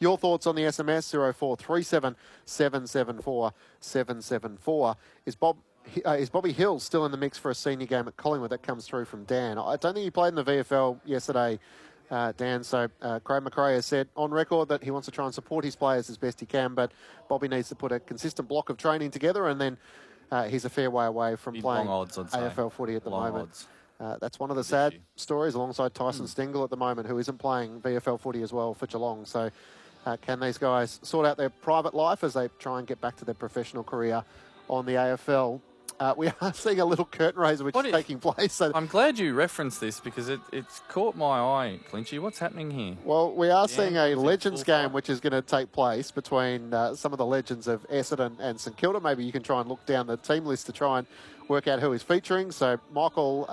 Your thoughts on the SMS 0437 774 774. Is Bobby Hill still in the mix for a senior game at Collingwood? That comes through from Dan. I don't think he played in the VFL yesterday, Dan. So Craig McRae has said on record that he wants to try and support his players as best he can, but Bobby needs to put a consistent block of training together, and then he's a fair way away from playing AFL footy at the moment. That's one of the sad stories alongside Tyson Stengel at the moment, who isn't playing VFL footy as well for Geelong. So can these guys sort out their private life as they try and get back to their professional career on the AFL? We are seeing a little curtain raiser which is taking place. So I'm glad you referenced this because it's caught my eye, Clinchy. What's happening here? Well, we are seeing a Legends game which is going to take place between some of the legends of Essendon and St Kilda. Maybe you can try and look down the team list to try and work out who is featuring. So Michael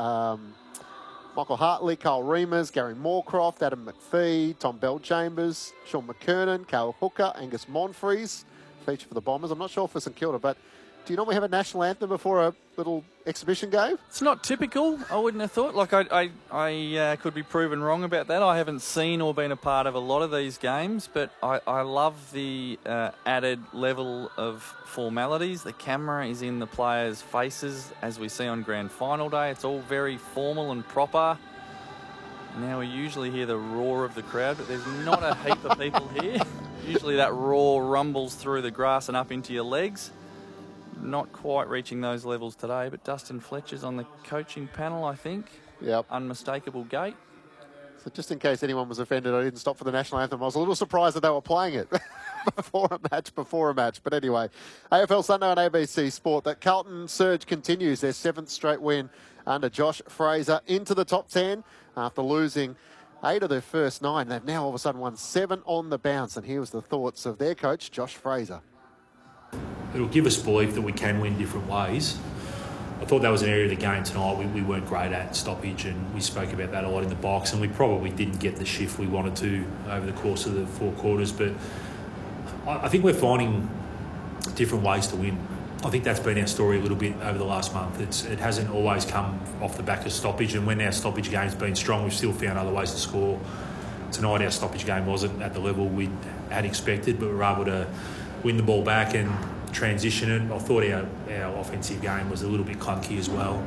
Hartley, Carl Reimers, Gary Moorcroft, Adam McPhee, Tom Bell-Chambers, Sean McKernan, Cale Hooker, Angus Monfries feature for the Bombers. I'm not sure for St Kilda, but do you normally have a national anthem before a little exhibition game? It's not typical, I wouldn't have thought. Like, I could be proven wrong about that. I haven't seen or been a part of a lot of these games, but I love the added level of formalities. The camera is in the players' faces, as we see on Grand Final Day. It's all very formal and proper. Now we usually hear the roar of the crowd, but there's not a heap of people here. Usually that roar rumbles through the grass and up into your legs. Not quite reaching those levels today, but Dustin Fletcher's on the coaching panel, I think. Yep. Unmistakable gait. So just in case anyone was offended, I didn't stop for the national anthem. I was a little surprised that they were playing it before a match. But anyway, AFL Sunday on ABC Sport. That Carlton surge continues, their 7th straight win under Josh Fraser into the top 10 after losing 8 of their first 9. They've now all of a sudden won 7 on the bounce. And here was the thoughts of their coach, Josh Fraser. It'll give us belief that we can win different ways. I thought that was an area of the game tonight we weren't great at, stoppage, and we spoke about that a lot in the box, and we probably didn't get the shift we wanted to over the course of the 4 quarters. But I think we're finding different ways to win. I think that's been our story a little bit over the last month. It hasn't always come off the back of stoppage, and when our stoppage game's been strong, we've still found other ways to score. Tonight our stoppage game wasn't at the level we had expected, but we were able to win the ball back and transition it. I thought our offensive game was a little bit clunky as well.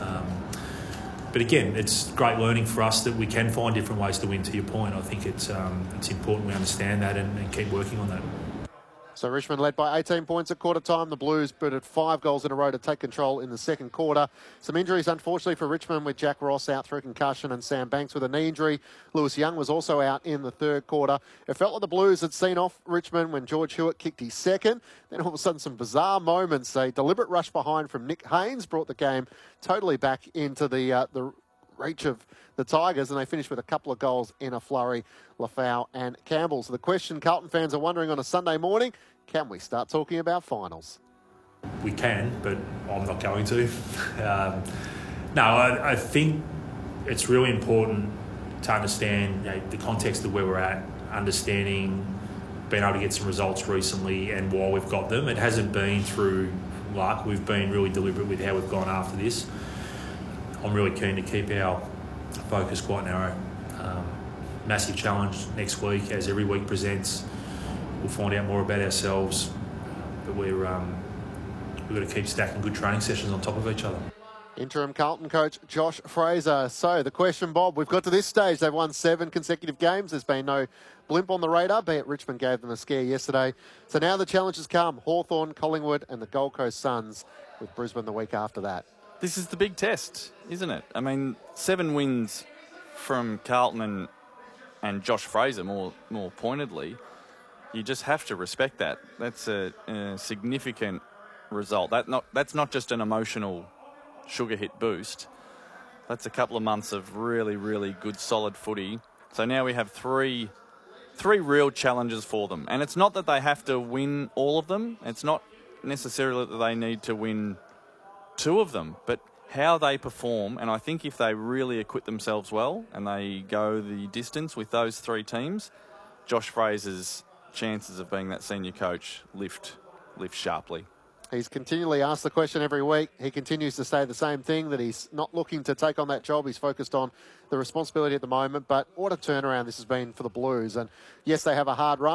But again, it's great learning for us that we can find different ways to win, to your point. I think it's important we understand that and keep working on that. So Richmond led by 18 points at quarter time. The Blues booted 5 goals in a row to take control in the second quarter. Some injuries, unfortunately, for Richmond, with Jack Ross out through concussion and Sam Banks with a knee injury. Lewis Young was also out in the third quarter. It felt like the Blues had seen off Richmond when George Hewitt kicked his second. Then all of a sudden, some bizarre moments. A deliberate rush behind from Nick Haynes brought the game totally back into the reach of the Tigers, and they finished with a couple of goals in a flurry, Lafau and Campbell. So the question Carlton fans are wondering on a Sunday morning, can we start talking about finals? We can, but I'm not going to. I think it's really important to understand the context of where we're at, understanding being able to get some results recently and why we've got them. It hasn't been through luck. We've been really deliberate with how we've gone after this. I'm really keen to keep our focus quite narrow. Massive challenge next week, as every week presents. We'll find out more about ourselves, but we've got to keep stacking good training sessions on top of each other. Interim Carlton coach Josh Fraser. So the question, Bob, we've got to this stage. They've won 7 consecutive games. There's been no blimp on the radar, be it Richmond gave them a scare yesterday. So now the challenges come. Hawthorn, Collingwood and the Gold Coast Suns, with Brisbane the week after that. This is the big test, isn't it? I mean, 7 wins from Carlton and Josh Fraser, more pointedly. You just have to respect that. That's a significant result. That's not just an emotional sugar hit boost. That's a couple of months of really, really good, solid footy. So now we have three real challenges for them. And it's not that they have to win all of them. It's not necessarily that they need to win 2 of them, but how they perform. And I think if they really acquit themselves well and they go the distance with those 3 teams, Josh Fraser's chances of being that senior coach lift sharply. He's continually asked the question every week. He continues to say the same thing, that he's not looking to take on that job. He's focused on the responsibility at the moment. But what a turnaround this has been for the Blues. And yes, they have a hard run.